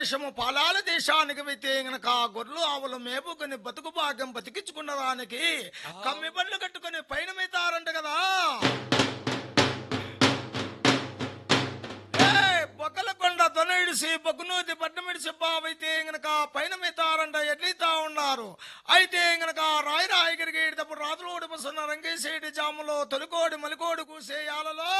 దేశము పాలాల దేశానికి వెళ్తే గనక గొర్రెలు ఆవులు మేపుకొని బతుకు భాగ్యం బతికించుకున్నదానికి కమ్మి బండ్లు కట్టుకుని పైన మెతారంట కదా. బొక్కల కొండ తొనడిసి బొగ్గునూతి పట్టమిడిసి బావైతే గనక పైన మెతారంట ఎట్లీతా ఉన్నారు. అయితే గనక రాయి రాయిగిరికి రాత్రులు ఓడిపోతున్న రంగేసేటి జాములో తొలికోడి మలికోడి కూసేయాలలో